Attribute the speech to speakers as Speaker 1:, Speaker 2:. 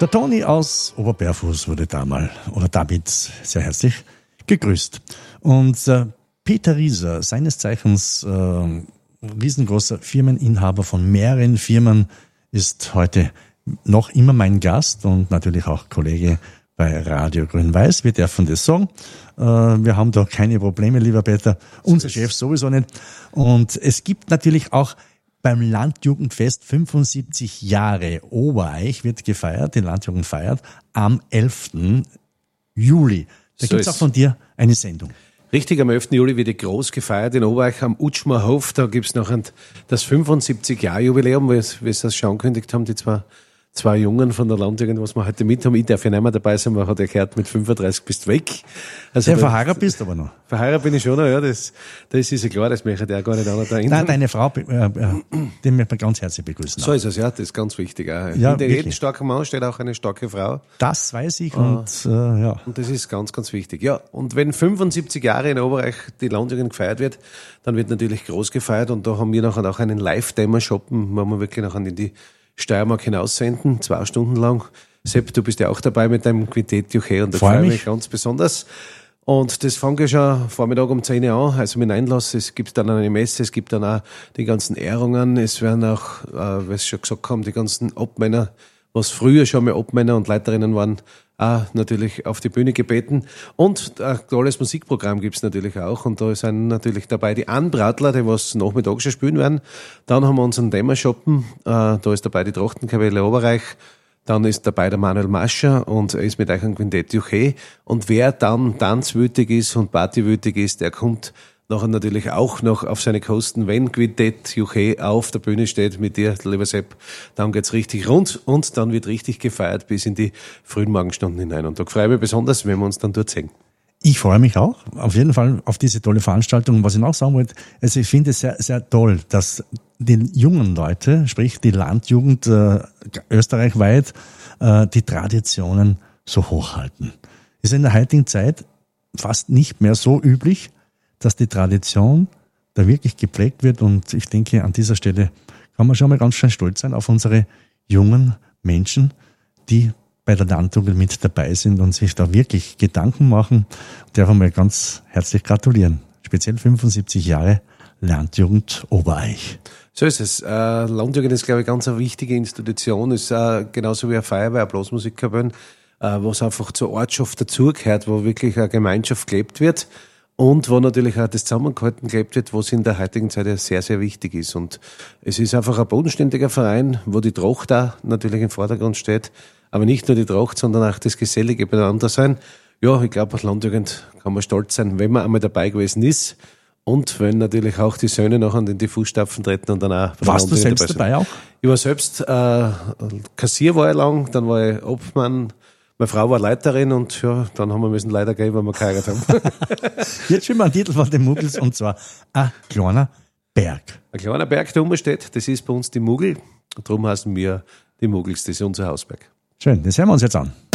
Speaker 1: Der Toni aus Oberberfuß wurde damit sehr herzlich gegrüßt. Und Peter Rieser, seines Zeichens riesengroßer Firmeninhaber von mehreren Firmen, ist heute noch immer mein Gast und natürlich auch Kollege bei Radio Grün-Weiß. Wir dürfen das sagen. Wir haben da keine Probleme, lieber Peter. Unser Chef sowieso nicht. Und es gibt natürlich auch beim Landjugendfest 75 Jahre Obereich wird gefeiert, die Landjugend feiert, am 11. Juli. Da gibt es auch von dir eine Sendung.
Speaker 2: Richtig, am 11. Juli wird groß gefeiert in Obereich am Utschmerhof. Da gibt's noch das 75-Jahr-Jubiläum, wie Sie das schon angekündigt haben, die zwei Jungen von der Landjugend, was wir heute mit haben. Ich darf ja nicht mehr dabei sein, man hat ja gehört, mit 35 bist du weg. Also
Speaker 1: ja, verheiratet bist du aber noch.
Speaker 2: Verheiratet bin ich schon noch, ja, das ist ja klar, das möchte ich ja gar nicht anders erinnern.
Speaker 1: Nein, deine Frau, die möchte man ganz herzlich begrüßen.
Speaker 2: So ist es, ja, das ist ganz wichtig. Auch.
Speaker 1: Ja,
Speaker 2: hinter jedem starken Mann steht auch eine starke Frau.
Speaker 1: Das weiß ich und ja.
Speaker 2: Und das ist ganz, ganz wichtig. Ja, und wenn 75 Jahre in Oberreich die Landjugend gefeiert wird, dann wird natürlich groß gefeiert und da haben wir nachher auch einen Live-Demo-Shoppen, wo wir wirklich nachher in die Steiermark hinaussenden, 2 Stunden lang. Sepp, du bist ja auch dabei mit deinem Quintett Juche und da freue mich ganz besonders. Und das fängt ja schon Vormittag um 10 Uhr an, also mit Einlass. Es gibt dann eine Messe, es gibt dann auch die ganzen Ehrungen. Es werden auch, was Sie schon gesagt haben, die ganzen Obmänner, was früher schon mal Obmänner und Leiterinnen waren, auch natürlich auf die Bühne gebeten. Und ein tolles Musikprogramm gibt's natürlich auch. Und da sind natürlich dabei die Anbrautler, die was Nachmittag schon spielen werden. Dann haben wir unseren Dämmerschoppen, da ist dabei die Trochtenkapelle Oberreich. Dann ist dabei der Manuel Mascher und er ist mit euch ein Quintett Juche. Und wer dann tanzwütig ist und partywütig ist, der kommt nachher natürlich auch noch auf seine Kosten. Wenn Quintett Juche auf der Bühne steht mit dir, lieber Sepp, dann geht's richtig rund und dann wird richtig gefeiert bis in die frühen Morgenstunden hinein. Und da freue ich mich besonders, wenn wir uns dann dort sehen.
Speaker 1: Ich freue mich auch, auf jeden Fall auf diese tolle Veranstaltung. Was ich noch sagen wollte, also ich finde es sehr, sehr toll, dass die jungen Leute, sprich die Landjugend österreichweit, die Traditionen so hochhalten. Ist in der heutigen Zeit fast nicht mehr so üblich, dass die Tradition da wirklich gepflegt wird und ich denke, an dieser Stelle kann man schon mal ganz schön stolz sein auf unsere jungen Menschen, die bei der Landjugend mit dabei sind und sich da wirklich Gedanken machen. Ich darf einmal ganz herzlich gratulieren. Speziell 75 Jahre Landjugend Obereich.
Speaker 2: So ist es. Landjugend ist, glaube ich, ganz eine wichtige Institution. Ist genauso wie eine Feuerwehr, eine Blasmusikkapelle, was einfach zur Ortschaft dazugehört, wo wirklich eine Gemeinschaft gelebt wird. Und wo natürlich auch das Zusammenhalten gelebt wird, was in der heutigen Zeit ja sehr, sehr wichtig ist. Und es ist einfach ein bodenständiger Verein, wo die Tracht auch natürlich im Vordergrund steht. Aber nicht nur die Tracht, sondern auch das gesellige Beieinander sein. Ja, ich glaube, als Landjugend kann man stolz sein, wenn man einmal dabei gewesen ist. Und wenn natürlich auch die Söhne nachher in die Fußstapfen treten und dann auch...
Speaker 1: Warst du selbst dabei auch?
Speaker 2: Ich war selbst Kassier war ich lang, dann war ich Obmann. Meine Frau war Leiterin und ja, dann haben wir müssen leider gehen, weil wir geheiratet haben.
Speaker 1: Jetzt schon mal ein Titel von den Muggels und zwar ein kleiner Berg.
Speaker 2: Ein kleiner Berg, der oben steht, das ist bei uns die Muggel. Darum heißen wir die Muggels, das ist unser Hausberg.
Speaker 1: Schön, das hören wir uns jetzt an.